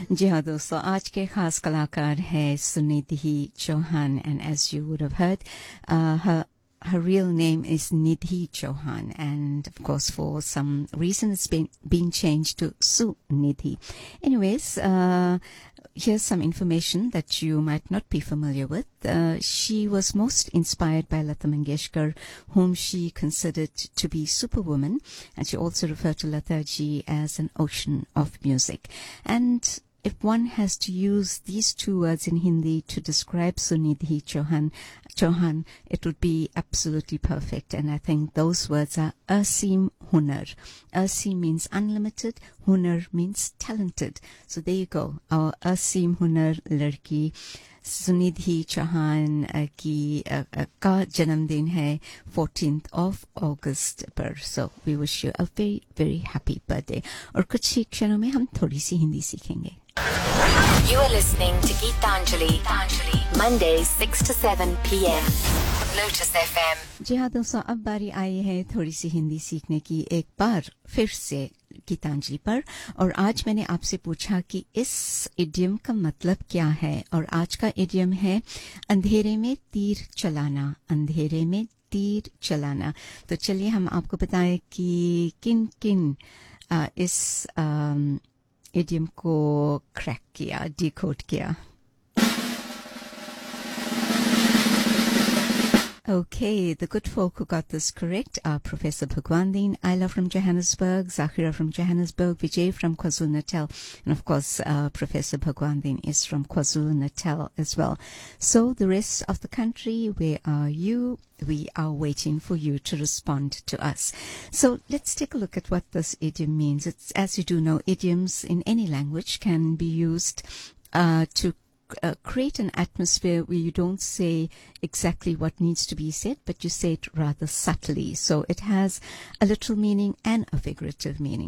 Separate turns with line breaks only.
जी हाँ दोस्तों, आज के खास कलाकार है Sunidhi Chauhan, and as you would have heard, her real name is Nidhi Chauhan, and of course for some reason it's been changed to Sunidhi. Anyways, here's some information that you might not be familiar with. She was most inspired by Lata Mangeshkar, whom she considered to be superwoman, and she also referred to Lata ji as an ocean of music. And if one has to use these two words in Hindi to describe Sunidhi Chauhan, it would be absolutely perfect. And I think those words are Aseem Hunar. Aseem means unlimited, Hunar means talented. So there you go. Our Aseem Hunar Larki Sunidhi Chauhan की का जन्मदिन है 14th of August पर. So we wish you a very very happy birthday. और कुछ ही क्षणों में हम थोड़ी सी हिंदी सीखेंगे.
You are listening to Geetanjali, Mondays 6 to 7 p.m. Lotus FM.
जी हाँ दोस्तों, अब बारी आई है थोड़ी सी हिंदी सीखने की एक बार फिर से गीतांजलि पर. और आज मैंने आपसे पूछा कि इस इडियम का मतलब क्या है, और आज का इडियम है अंधेरे में तीर चलाना. अंधेरे में तीर चलाना. तो चलिए हम आपको बताएं कि किन किन इस इडियम को क्रैक किया, डिकोड किया. Okay, the good folk who got this correct are Professor Bhagwandin, Ayla from Johannesburg, Zahira from Johannesburg, Vijay from KwaZulu-Natal, and of course Professor Bhagwandin is from KwaZulu-Natal as well. So the rest of the country, where are you? We are waiting for you to respond to us. So let's take a look at what this idiom means. It's, as you do know, idioms in any language can be used to create an atmosphere where you don't say exactly what needs to be said, but you say it rather subtly. So it has a literal meaning and a figurative meaning.